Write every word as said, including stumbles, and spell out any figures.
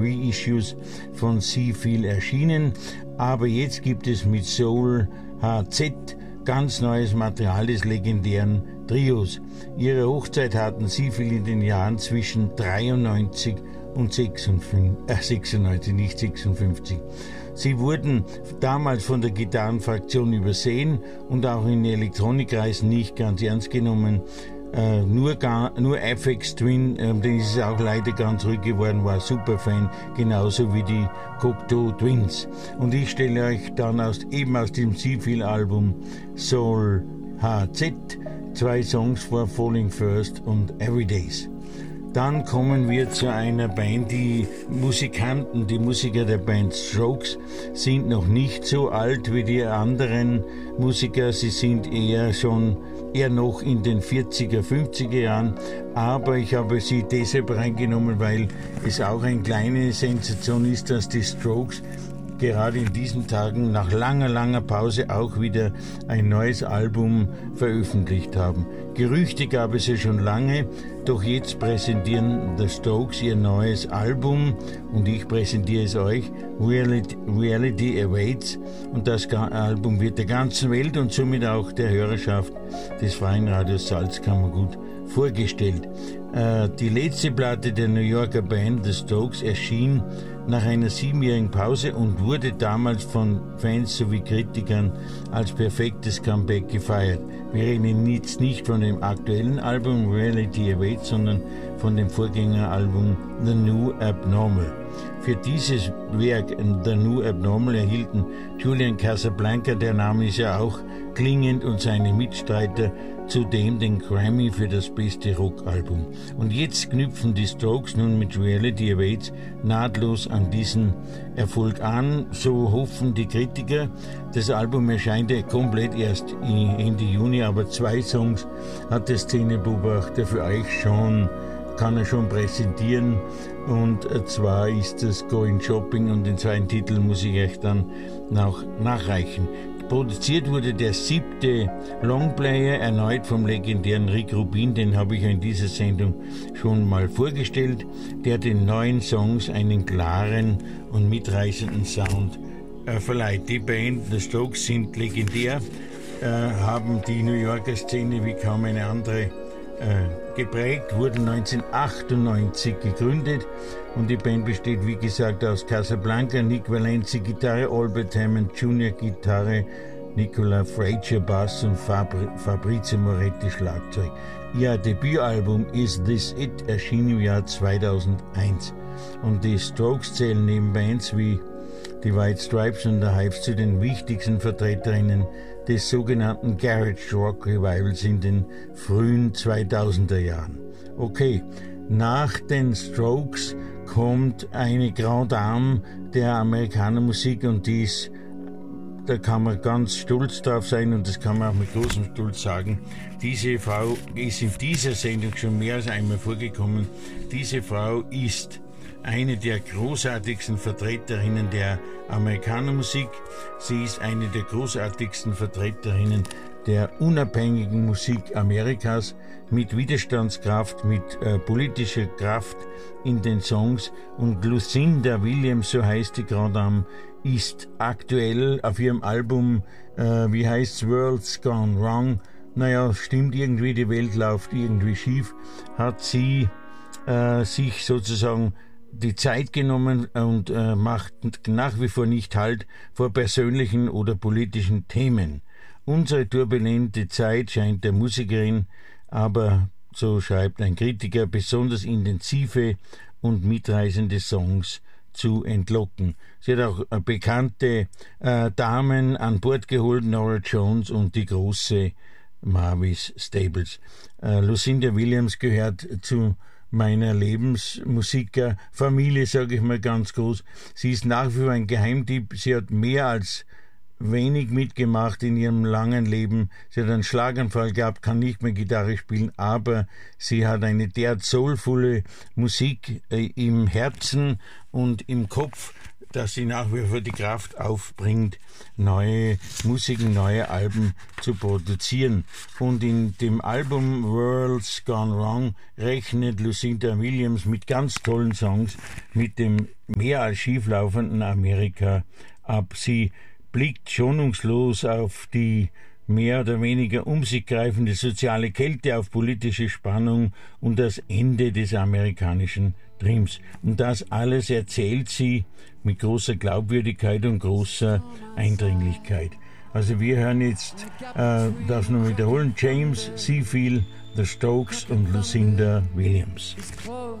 Reissues von Seafield erschienen. Aber jetzt gibt es mit Soul H Z ganz neues Material des legendären Trios. Ihre Hochzeit hatten Seafield in den Jahren zwischen dreiundneunzig und sechsundfünfzig, äh sechsundneunzig, nicht sechsundfünfzig. Sie wurden damals von der Gitarrenfraktion übersehen und auch in Elektronikkreisen nicht ganz ernst genommen. Äh, nur, gar, nur Aphex Twin, äh, den ist es auch leider ganz ruhig geworden, war Superfan, genauso wie die Cocteau Twins. Und ich stelle euch dann aus, eben aus dem Seafield-Album Soul H Z zwei Songs vor, Falling First und Everydays. Dann kommen wir zu einer Band, die Musikanten, die Musiker der Band Strokes sind noch nicht so alt wie die anderen Musiker. Sie sind eher schon, eher noch in den vierziger, fünfziger Jahren. Aber ich habe sie deshalb reingenommen, weil es auch eine kleine Sensation ist, dass die Strokes gerade in diesen Tagen nach langer, langer Pause auch wieder ein neues Album veröffentlicht haben. Gerüchte gab es ja schon lange, doch jetzt präsentieren The Strokes ihr neues Album und ich präsentiere es euch, Reality, Reality Awaits, und das Album wird der ganzen Welt und somit auch der Hörerschaft des Freien Radios Salzkammergut vorgestellt. Äh, die letzte Platte der New Yorker Band The Strokes erschien nach einer siebenjährigen Pause und wurde damals von Fans sowie Kritikern als perfektes Comeback gefeiert. Wir reden jetzt nicht von dem aktuellen Album Reality Awaits, sondern von dem Vorgängeralbum The New Abnormal. Für dieses Werk, The New Abnormal, erhielten Julian Casablanca, der Name ist ja auch klingend, und seine Mitstreiter zudem den Grammy für das beste Rockalbum. Und jetzt knüpfen die Strokes nun mit Reality Awaits nahtlos an diesen Erfolg an. So hoffen die Kritiker. Das Album erscheint ja komplett erst Ende Juni, aber zwei Songs hat der Szenebeobachter für euch schon, kann er schon präsentieren. Und zwar ist das Going Shopping, und den zweiten Titel muss ich euch dann noch nachreichen. Produziert wurde der siebte Longplayer erneut vom legendären Rick Rubin, den habe ich in dieser Sendung schon mal vorgestellt, der den neuen Songs einen klaren und mitreißenden Sound äh, verleiht. Die Band The Strokes sind legendär, äh, haben die New Yorker Szene wie kaum eine andere äh, geprägt, wurden neunzehnhundertachtundneunzig gegründet und die Band besteht wie gesagt aus Casablanca, Nick Valenci Gitarre, Albert Hammond Junior Gitarre, Nicola Frazier Bass und Fabri- Fabrizio Moretti Schlagzeug. Ihr Debütalbum Is This It erschien im Jahr zweitausendeins und die Strokes zählen neben Bands wie die White Stripes und The Hives zu den wichtigsten Vertreterinnen des sogenannten Garage Rock Revivals in den frühen zweitausender Jahren. Okay, nach den Strokes kommt eine Grande Dame der Amerikanermusik und die ist, da kann man ganz stolz drauf sein und das kann man auch mit großem Stolz sagen. Diese Frau ist in dieser Sendung schon mehr als einmal vorgekommen. Diese Frau ist eine der großartigsten Vertreterinnen der Amerikanermusik. Sie ist eine der großartigsten Vertreterinnen der unabhängigen Musik Amerikas mit Widerstandskraft, mit äh, politischer Kraft in den Songs. Und Lucinda Williams, so heißt die Grande Dame, ist aktuell auf ihrem Album, äh, wie heißt's, World's Gone Wrong, naja, stimmt irgendwie, die Welt läuft irgendwie schief, hat sie äh, sich sozusagen die Zeit genommen und äh, macht nach wie vor nicht Halt vor persönlichen oder politischen Themen. Unsere turbulente Zeit scheint der Musikerin aber, so schreibt ein Kritiker, besonders intensive und mitreißende Songs zu entlocken. Sie hat auch äh, bekannte äh, Damen an Bord geholt, Nora Jones und die große Mavis Staples. Äh, Lucinda Williams gehört zu meiner Lebensmusikerfamilie, sage ich mal ganz groß. Sie ist nach wie vor ein Geheimtipp. Sie hat mehr als wenig mitgemacht in ihrem langen Leben. Sie hat einen Schlaganfall gehabt, kann nicht mehr Gitarre spielen, aber sie hat eine derart soulvolle Musik äh, im Herzen und im Kopf, dass sie nach wie vor die Kraft aufbringt, neue Musiken, neue Alben zu produzieren. Und in dem Album World's Gone Wrong rechnet Lucinda Williams mit ganz tollen Songs mit dem mehr als schieflaufenden Amerika ab. Sie blickt schonungslos auf die mehr oder weniger um sich greifende soziale Kälte, auf politische Spannung und das Ende des amerikanischen Dreams. Und das alles erzählt sie mit großer Glaubwürdigkeit und großer Eindringlichkeit. Also wir hören jetzt, äh, darf nur wiederholen, James Hetfield, The Strokes und Lucinda Williams.